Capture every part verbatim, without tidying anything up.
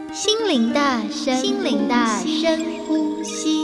心灵的深心灵的深呼吸。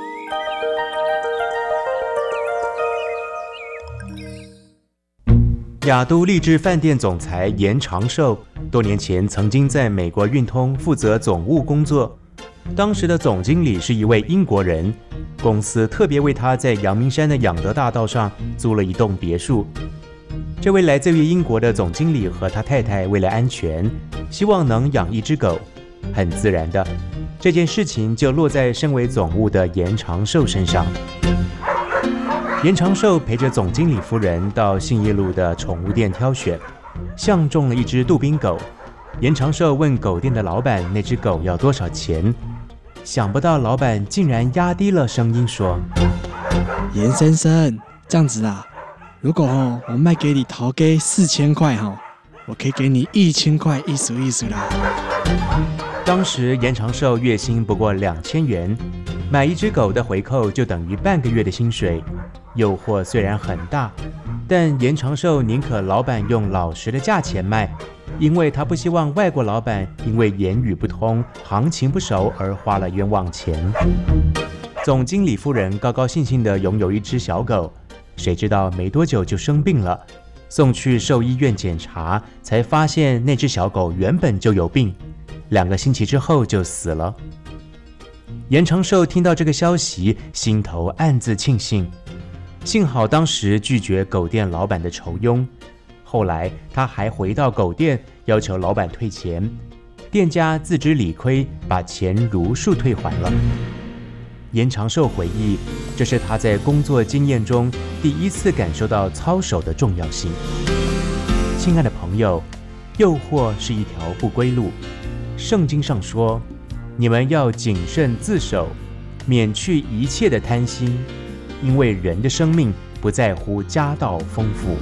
亚都丽致饭店总裁严长寿多年前曾经在美国运通负责总务工作，当时的总经理是一位英国人，公司特别为他在阳明山的养德大道上租了一栋别墅。这位来自于英国的总经理和他太太为了安全，希望能养一只狗，很自然的，这件事情就落在身为总务的严长寿身上。严长寿陪着总经理夫人到信义路的宠物店挑选，相中了一只杜宾狗。严长寿问狗店的老板那只狗要多少钱，想不到老板竟然压低了声音说： 严先生，这样子啦，如果、哦、我卖给你头给四千块、哦、我可以给你一千块，意思意思啦。 当时严长寿月薪不过两千元，买一只狗的回扣就等于半个月的薪水。诱惑虽然很大，但严长寿宁可老板用老实的价钱卖，因为他不希望外国老板因为言语不通、行情不熟而花了冤枉钱。总经理夫人高高兴兴地拥有一只小狗，谁知道没多久就生病了，送去兽医院检查，才发现那只小狗原本就有病，两个星期之后就死了。严长寿听到这个消息，心头暗自庆幸，幸好当时拒绝狗店老板的酬庸，后来他还回到狗店要求老板退钱，店家自知理亏，把钱如数退还了。严长寿回忆，这是他在工作经验中第一次感受到操守的重要性。亲爱的朋友，诱惑是一条不归路，圣经上说，你们要谨慎自守，免去一切的贪心，因为人的生命不在乎家道丰富。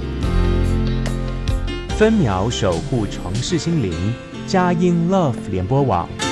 分秒守护城市心灵，佳音 Love 联播网。